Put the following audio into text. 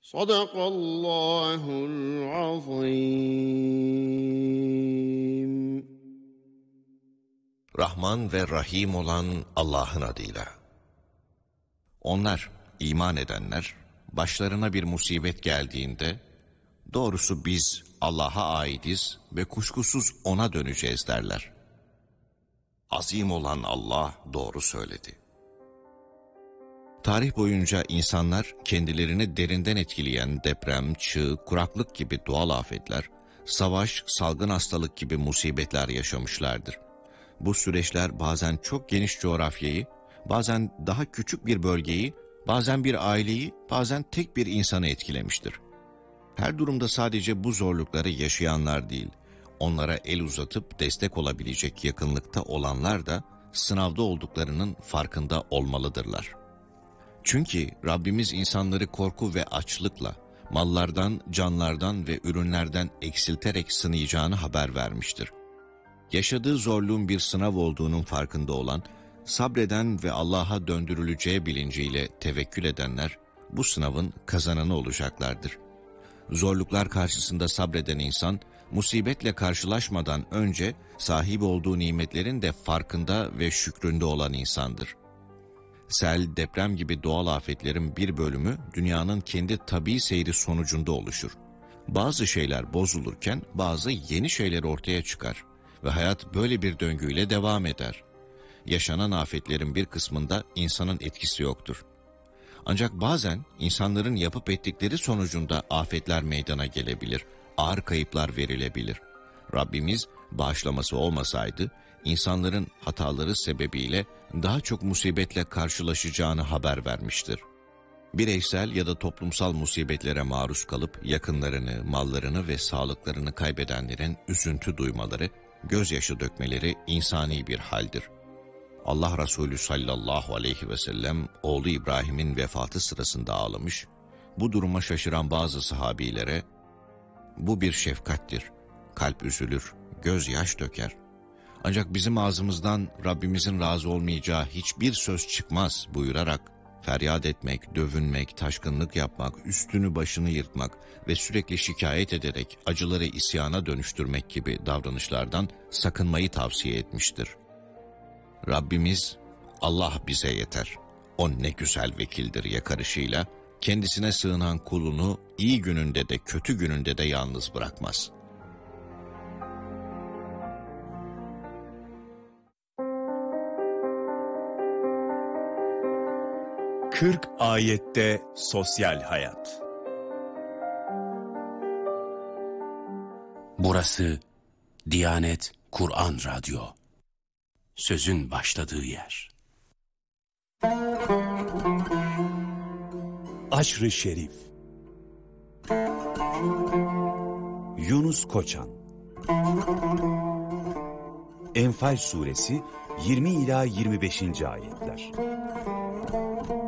Sadakallahul azim. Rahman ve Rahim olan Allah'ın adıyla. Onlar, iman edenler, başlarına bir musibet geldiğinde, doğrusu biz Allah'a aitiz ve kuşkusuz O'na döneceğiz derler. Azim olan Allah doğru söyledi. Tarih boyunca insanlar kendilerini derinden etkileyen deprem, çığ, kuraklık gibi doğal afetler, savaş, salgın hastalık gibi musibetler yaşamışlardır. Bu süreçler bazen çok geniş coğrafyayı, bazen daha küçük bir bölgeyi, bazen bir aileyi, bazen tek bir insanı etkilemiştir. Her durumda sadece bu zorlukları yaşayanlar değil, onlara el uzatıp destek olabilecek yakınlıkta olanlar da sınavda olduklarının farkında olmalıdırlar. Çünkü Rabbimiz insanları korku ve açlıkla, mallardan, canlardan ve ürünlerden eksilterek sınayacağını haber vermiştir. Yaşadığı zorluğun bir sınav olduğunun farkında olan, sabreden ve Allah'a döndürüleceği bilinciyle tevekkül edenler, bu sınavın kazananı olacaklardır. Zorluklar karşısında sabreden insan, musibetle karşılaşmadan önce sahip olduğu nimetlerin de farkında ve şükründe olan insandır. Sel, deprem gibi doğal afetlerin bir bölümü dünyanın kendi tabii seyri sonucunda oluşur. Bazı şeyler bozulurken bazı yeni şeyler ortaya çıkar ve hayat böyle bir döngüyle devam eder. Yaşanan afetlerin bir kısmında insanın etkisi yoktur. Ancak bazen insanların yapıp ettikleri sonucunda afetler meydana gelebilir, ağır kayıplar verilebilir. Rabbimiz bağışlaması olmasaydı, insanların hataları sebebiyle daha çok musibetle karşılaşacağını haber vermiştir. Bireysel ya da toplumsal musibetlere maruz kalıp yakınlarını, mallarını ve sağlıklarını kaybedenlerin üzüntü duymaları, gözyaşı dökmeleri insani bir haldir. Allah Resulü sallallahu aleyhi ve sellem oğlu İbrahim'in vefatı sırasında ağlamış, bu duruma şaşıran bazı sahabilere, "Bu bir şefkattir, kalp üzülür, gözyaş döker. Ancak bizim ağzımızdan Rabbimizin razı olmayacağı hiçbir söz çıkmaz" buyurarak, feryat etmek, dövünmek, taşkınlık yapmak, üstünü başını yırtmak ve sürekli şikayet ederek acıları isyana dönüştürmek gibi davranışlardan sakınmayı tavsiye etmiştir. Rabbimiz, "Allah bize yeter, o ne güzel vekildir" yakarışıyla kendisine sığınan kulunu iyi gününde de kötü gününde de yalnız bırakmaz. Kırk ayette sosyal hayat. Burası Diyanet Kur'an Radyo. Sözün başladığı yer. Aşr-ı Şerif. Yunus Koçan. Enfal Suresi 20 ila 25. ayetler.